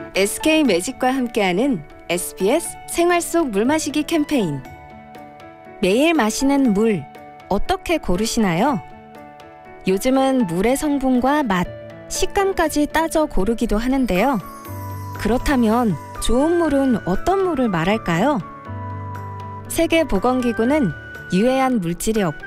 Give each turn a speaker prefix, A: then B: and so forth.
A: SK 매직과 함께하는 SBS 생활 속 물 마시기 캠페인. 매일 마시는 물, 어떻게 고르시나요? 요즘은 물의 성분과 맛, 식감까지 따져 고르기도 하는데요. 그렇다면 좋은 물은 어떤 물을 말할까요? 세계보건기구는 유해한 물질이 없고